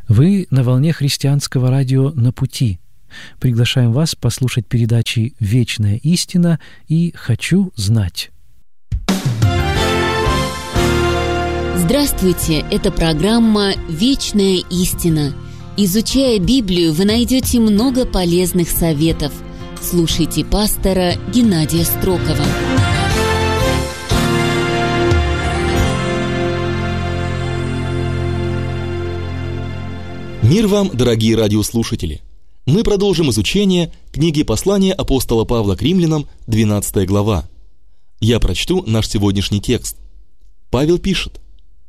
Вы на волне христианского радио «На пути». Приглашаем вас послушать передачи «Вечная истина» и «Хочу знать». Здравствуйте, это программа «Вечная истина». Изучая Библию, вы найдете много полезных советов. Слушайте пастора Геннадия Строкова. Мир вам, дорогие радиослушатели! Мы продолжим изучение книги послания апостола Павла к римлянам, 12 глава. Я прочту наш сегодняшний текст. Павел пишет: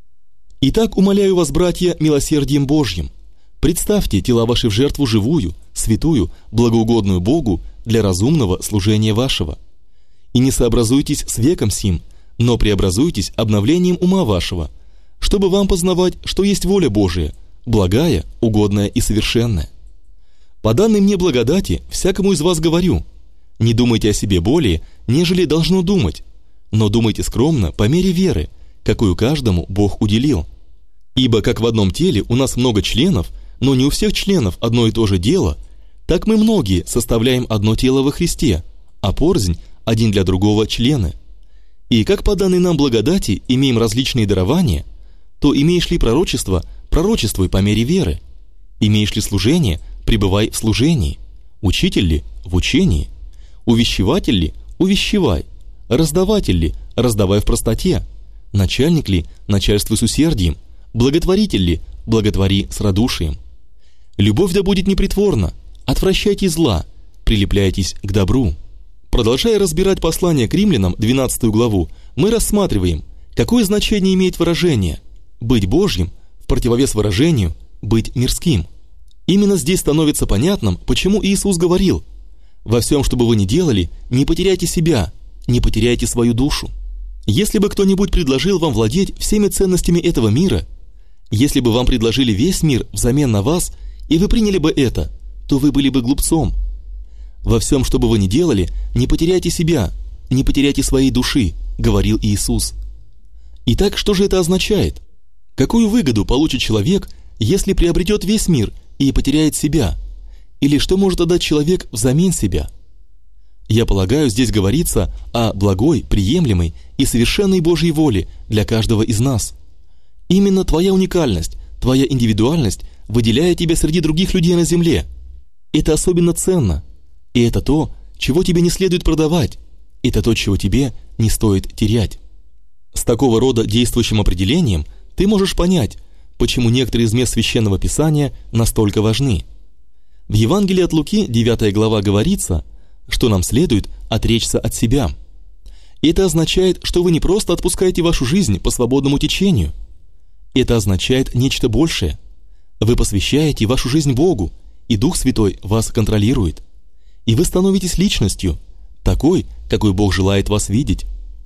«Итак, умоляю вас, братья, милосердием Божьим, представьте тела ваши в жертву живую, святую, благоугодную Богу для разумного служения вашего. И не сообразуйтесь с веком сим, но преобразуйтесь обновлением ума вашего, чтобы вам познавать, что есть воля Божия, благая, угодная и совершенная. По данной мне благодати всякому из вас говорю: не думайте о себе более, нежели должно думать, но думайте скромно по мере веры, какую каждому Бог уделил. Ибо как в одном теле у нас много членов, но не у всех членов одно и то же дело, так мы многие составляем одно тело во Христе, а порознь один для другого члены. И как по данной нам благодати имеем различные дарования, то имеешь ли пророчество, пророчествуй по мере веры. Имеешь ли служение, пребывай в служении. Учитель ли, в учении. Увещеватель ли, увещевай. Раздаватель ли, раздавай в простоте. Начальник ли, начальствуй с усердием. Благотворитель ли, благотвори с радушием. Любовь да будет непритворна, отвращайте зла, прилепляйтесь к добру». Продолжая разбирать послание к римлянам, 12 главу, мы рассматриваем, какое значение имеет выражение «быть Божьим» в противовес выражению «быть мирским». Именно здесь становится понятным, почему Иисус говорил: «Во всем, что бы вы ни делали, не потеряйте себя, не потеряйте свою душу». Если бы кто-нибудь предложил вам владеть всеми ценностями этого мира, если бы вам предложили весь мир взамен на вас, и вы приняли бы это, то вы были бы глупцом. «Во всем, что бы вы ни делали, не потеряйте себя, не потеряйте своей души», говорил Иисус. Итак, что же это означает? Какую выгоду получит человек, если приобретет весь мир и потеряет себя? Или что может отдать человек взамен себя? Я полагаю, здесь говорится о благой, приемлемой и совершенной Божьей воле для каждого из нас. Именно твоя уникальность, твоя индивидуальность выделяет тебя среди других людей на земле. Это особенно ценно. И это то, чего тебе не следует продавать. Это то, чего тебе не стоит терять. С такого рода действующим определением ты можешь понять, почему некоторые из мест Священного Писания настолько важны. В Евангелии от Луки, 9 глава, говорится, что нам следует отречься от себя. Это означает, что вы не просто отпускаете вашу жизнь по свободному течению. Это означает нечто большее. Вы посвящаете вашу жизнь Богу, и Дух Святой вас контролирует. И вы становитесь личностью, такой, какой Бог желает вас видеть.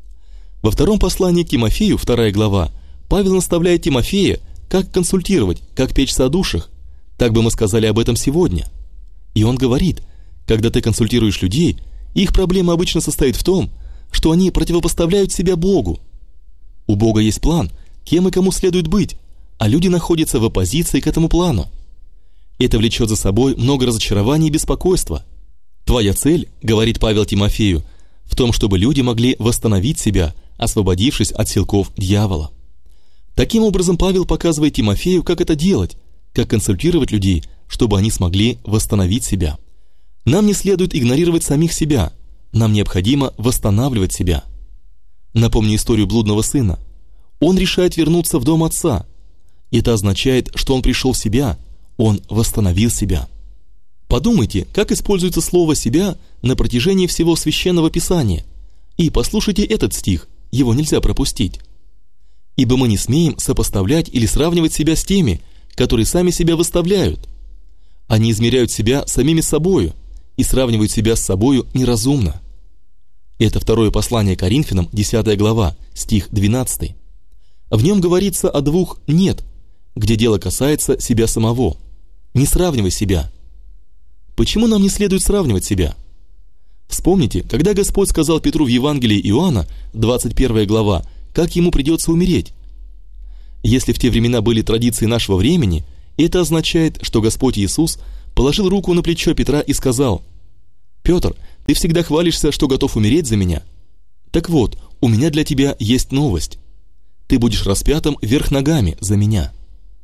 Во втором послании к Тимофею, 2 глава, Павел наставляет Тимофея, как консультировать, как печься о душах. Так бы мы сказали об этом сегодня. И он говорит: когда ты консультируешь людей, их проблема обычно состоит в том, что они противопоставляют себя Богу. У Бога есть план, кем и кому следует быть, а люди находятся в оппозиции к этому плану. Это влечет за собой много разочарований и беспокойства. Твоя цель, говорит Павел Тимофею, в том, чтобы люди могли восстановить себя, освободившись от силков дьявола. Таким образом, Павел показывает Тимофею, как это делать, как консультировать людей, чтобы они смогли восстановить себя. Нам не следует игнорировать самих себя, нам необходимо восстанавливать себя. Напомню историю блудного сына. Он решает вернуться в дом отца. Это означает, что он пришел в себя, он восстановил себя. Подумайте, как используется слово «себя» на протяжении всего Священного Писания. И послушайте этот стих, его нельзя пропустить. «Ибо мы не смеем сопоставлять или сравнивать себя с теми, которые сами себя выставляют. Они измеряют себя самими собою и сравнивают себя с собою неразумно». Это второе послание Коринфянам, 10 глава, стих 12. В нем говорится о двух «нет», где дело касается себя самого. Не сравнивай себя. Почему нам не следует сравнивать себя? Вспомните, когда Господь сказал Петру в Евангелии Иоанна, 21 глава, как ему придется умереть. Если в те времена были традиции нашего времени, Это означает, что Господь Иисус положил руку на плечо Петра и сказал: «Петр, ты всегда хвалишься, что готов умереть за меня. Так вот, у меня для тебя есть новость. Ты будешь распятым вверх ногами за меня».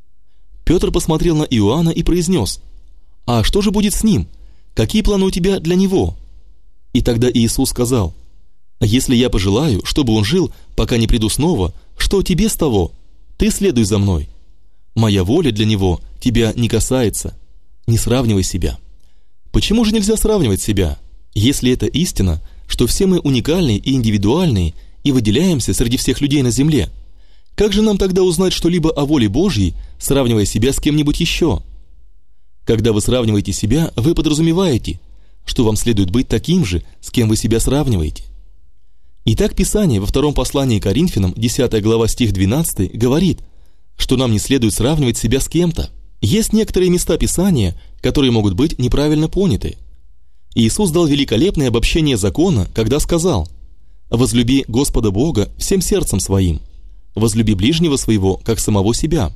Петр посмотрел на Иоанна и произнес: «А что же будет с ним? Какие планы у тебя для него?» И тогда Иисус сказал: «Если я пожелаю, чтобы он жил, пока не приду снова, что тебе с того? Ты следуй за мной. Моя воля для него тебя не касается. Не сравнивай себя». Почему же нельзя сравнивать себя, если это истина, что все мы уникальные и индивидуальные и выделяемся среди всех людей на земле? Как же нам тогда узнать что-либо о воле Божьей, сравнивая себя с кем-нибудь еще? Когда вы сравниваете себя, вы подразумеваете, что вам следует быть таким же, с кем вы себя сравниваете. Итак, Писание во втором послании к Коринфянам, 10 глава, стих 12, говорит, что нам не следует сравнивать себя с кем-то. Есть некоторые места Писания, которые могут быть неправильно поняты. Иисус дал великолепное обобщение закона, когда сказал: «Возлюби Господа Бога всем сердцем своим, возлюби ближнего своего, как самого себя».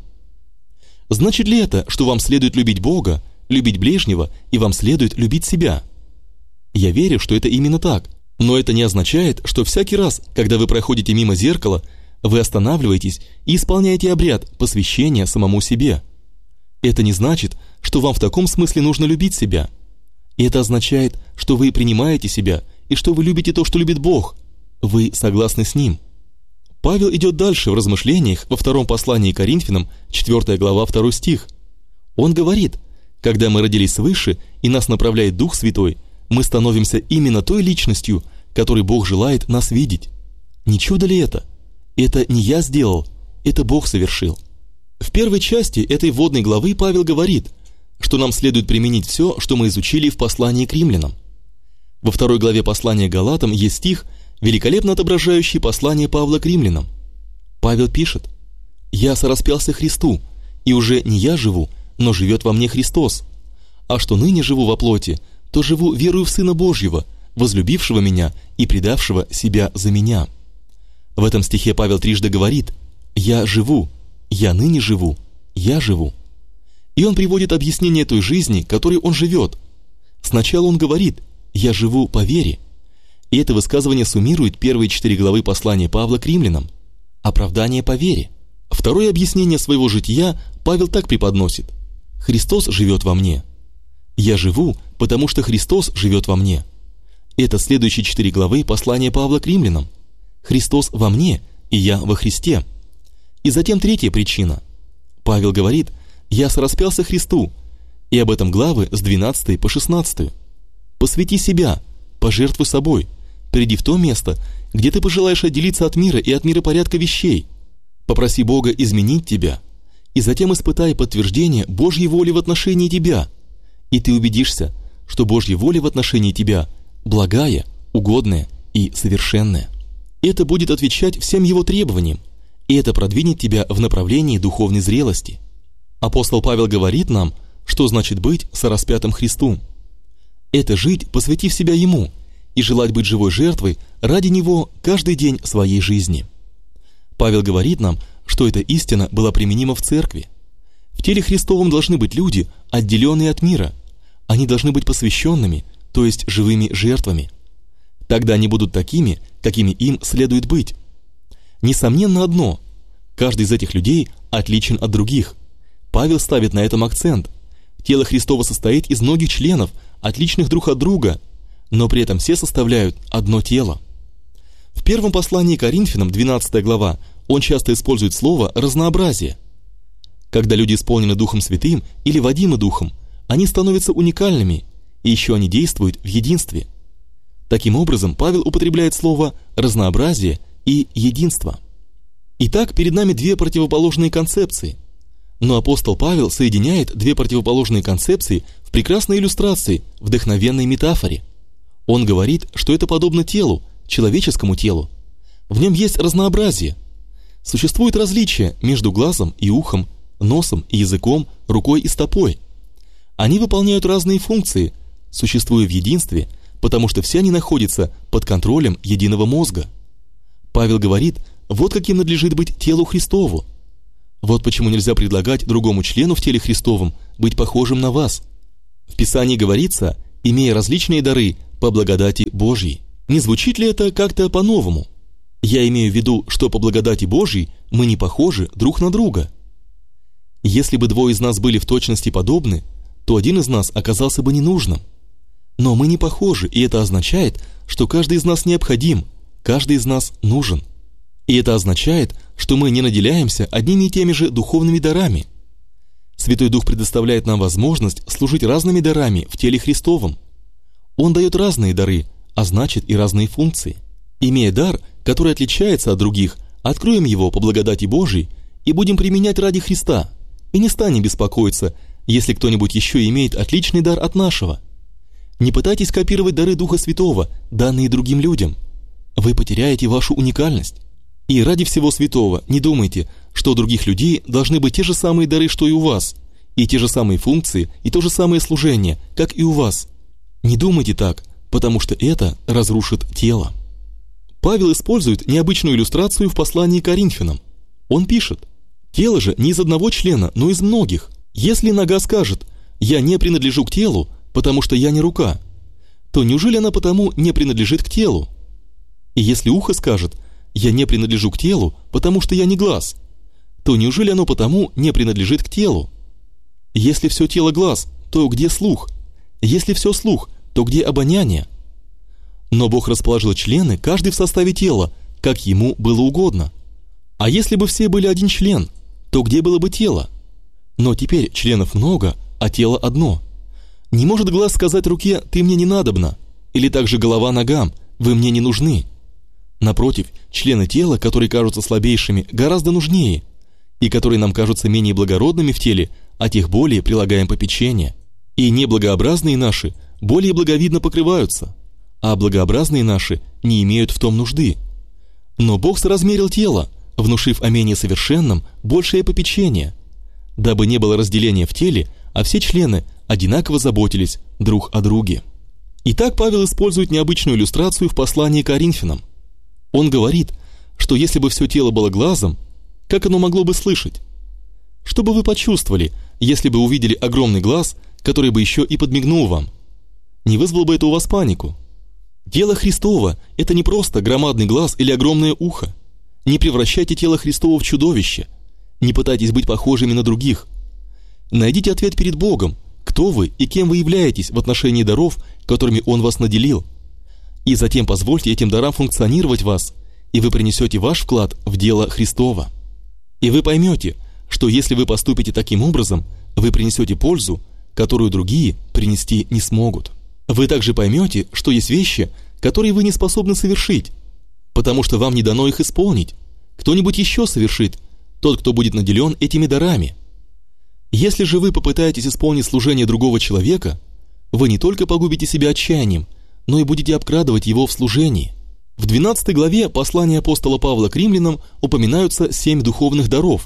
Значит ли это, что вам следует любить Бога, любить ближнего, и вам следует любить себя? Я верю, что это именно так, но это не означает, что всякий раз, когда вы проходите мимо зеркала, вы останавливаетесь и исполняете обряд посвящения самому себе. Это не значит, что вам в таком смысле нужно любить себя. Это означает, что вы принимаете себя и что вы любите то, что любит Бог. Вы согласны с Ним. Павел идет дальше в размышлениях во втором послании к Коринфянам, 4 глава, 2 стих. Он говорит: «Когда мы родились свыше и нас направляет Дух Святой, мы становимся именно той личностью, которой Бог желает нас видеть». Не чудо ли это? Это не я сделал, это Бог совершил. В первой части этой вводной главы Павел говорит, что нам следует применить все, что мы изучили в послании к римлянам. Во второй главе послания к Галатам есть стих, великолепно отображающий послание Павла к римлянам. Павел пишет: «Я сораспялся Христу, и уже не я живу, но живет во мне Христос. А что ныне живу во плоти, то живу верою в Сына Божьего, возлюбившего меня и предавшего себя за меня». В этом стихе Павел трижды говорит: «Я живу», «Я ныне живу», «Я живу». И он приводит объяснение той жизни, которой он живет. Сначала он говорит: «Я живу по вере». И это высказывание суммирует первые 4 главы послания Павла к римлянам. Оправдание по вере. Второе объяснение своего жития Павел так преподносит: «Христос живет во мне». «Я живу, потому что Христос живет во мне». Это следующие 4 главы послания Павла к римлянам. «Христос во мне, и я во Христе». И затем третья причина. Павел говорит: «Я сораспялся Христу», и об этом главы с 12 по 16. «Посвяти себя, пожертвуй собой, приди в то место, где ты пожелаешь отделиться от мира и от миропорядка вещей. Попроси Бога изменить тебя, и затем испытай подтверждение Божьей воли в отношении тебя, и ты убедишься, что Божья воля в отношении тебя благая, угодная и совершенная. Это будет отвечать всем Его требованиям, и это продвинет тебя в направлении духовной зрелости». Апостол Павел говорит нам, что значит быть сораспятым Христу. Это жить, посвятив себя Ему, и желать быть живой жертвой ради Него каждый день своей жизни. Павел говорит нам, что эта истина была применима в церкви. В теле Христовом должны быть люди, отделенные от мира. Они должны быть посвященными, то есть живыми жертвами. Тогда они будут такими, какими им следует быть. Несомненно одно: каждый из этих людей отличен от других. Павел ставит на этом акцент. Тело Христово состоит из многих членов, отличных друг от друга, но при этом все составляют одно тело. В первом послании к Коринфянам, 12 глава, он часто использует слово «разнообразие». Когда люди исполнены Духом Святым или водимы Духом, они становятся уникальными, и еще они действуют в единстве. Таким образом, Павел употребляет слово «разнообразие» и «единство». Итак, перед нами две противоположные концепции. Но апостол Павел соединяет две противоположные концепции в прекрасной иллюстрации, вдохновенной метафоре. Он говорит, что это подобно телу, человеческому телу. В нем есть разнообразие. Существует различие между глазом и ухом, носом и языком, рукой и стопой. Они выполняют разные функции, существуя в единстве, потому что все они находятся под контролем единого мозга. Павел говорит, вот каким надлежит быть телу Христову. Вот почему нельзя предлагать другому члену в теле Христовом быть похожим на вас. В Писании говорится, имея различные дары по благодати Божьей. Не звучит ли это как-то по-новому? Я имею в виду, что по благодати Божьей мы не похожи друг на друга. Если бы двое из нас были в точности подобны, то один из нас оказался бы ненужным. Но мы не похожи, и это означает, что каждый из нас необходим, каждый из нас нужен. И это означает, что мы не наделяемся одними и теми же духовными дарами. Святой Дух предоставляет нам возможность служить разными дарами в теле Христовом. Он дает разные дары, а значит и разные функции. Имея дар, который отличается от других, откроем его по благодати Божией и будем применять ради Христа, и не станем беспокоиться, если кто-нибудь еще имеет отличный дар от нашего. Не пытайтесь копировать дары Духа Святого, данные другим людям. Вы потеряете вашу уникальность. И ради всего святого не думайте, что у других людей должны быть те же самые дары, что и у вас, и те же самые функции, и то же самое служение, как и у вас. Не думайте так, потому что это разрушит тело. Павел использует необычную иллюстрацию в послании к Коринфянам. Он пишет: «Тело же не из одного члена, но из многих. Если нога скажет: «Я не принадлежу к телу, потому что я не рука», то неужели она потому не принадлежит к телу? И если ухо скажет: «Я не принадлежу к телу, потому что я не глаз», то неужели оно потому не принадлежит к телу? Если все тело глаз, то где слух? Если все слух, то где обоняние? Но Бог расположил члены, каждый в составе тела, как ему было угодно. А если бы все были один член, то где было бы тело? Но теперь членов много, а тело одно. Не может глаз сказать руке: «Ты мне не надобна», или также голова ногам: «Вы мне не нужны». Напротив, члены тела, которые кажутся слабейшими, гораздо нужнее, и которые нам кажутся менее благородными в теле, о тех более прилагаем попечение. И неблагообразные наши более благовидно покрываются, а благообразные наши не имеют в том нужды. Но Бог соразмерил тело, внушив о менее совершенном большее попечение, дабы не было разделения в теле, а все члены одинаково заботились друг о друге. Итак, Павел использует необычную иллюстрацию в послании к Коринфянам. Он говорит, что если бы все тело было глазом, как оно могло бы слышать? Что бы вы почувствовали, если бы увидели огромный глаз, который бы еще и подмигнул вам? Не вызвало бы это у вас панику? Тело Христово – это не просто громадный глаз или огромное ухо. Не превращайте тело Христово в чудовище. Не пытайтесь быть похожими на других. Найдите ответ перед Богом, кто вы и кем вы являетесь в отношении даров, которыми Он вас наделил. И затем позвольте этим дарам функционировать в вас, и вы принесете ваш вклад в дело Христово. И вы поймете, что если вы поступите таким образом, вы принесете пользу, которую другие принести не смогут. Вы также поймете, что есть вещи, которые вы не способны совершить, потому что вам не дано их исполнить. Кто-нибудь еще совершит, тот, кто будет наделен этими дарами. Если же вы попытаетесь исполнить служение другого человека, вы не только погубите себя отчаянием, но и будете обкрадывать его в служении. В 12 главе послания апостола Павла к римлянам упоминаются 7 духовных даров.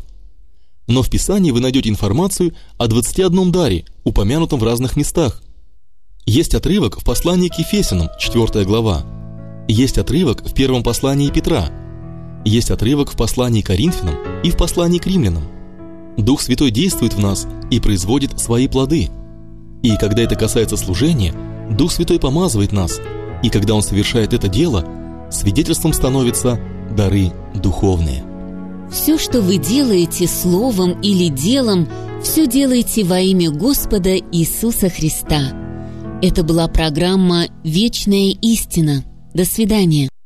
Но в Писании вы найдете информацию о 21 даре, упомянутом в разных местах. Есть отрывок в послании к Ефесянам, 4 глава. Есть отрывок в первом послании Петра. Есть отрывок в послании к Коринфянам и в послании к римлянам. Дух Святой действует в нас и производит свои плоды. И когда это касается служения, Дух Святой помазывает нас, и когда Он совершает это дело, свидетельством становятся дары духовные. Все, что вы делаете словом или делом, все делайте во имя Господа Иисуса Христа. Это была программа «Вечная истина». До свидания.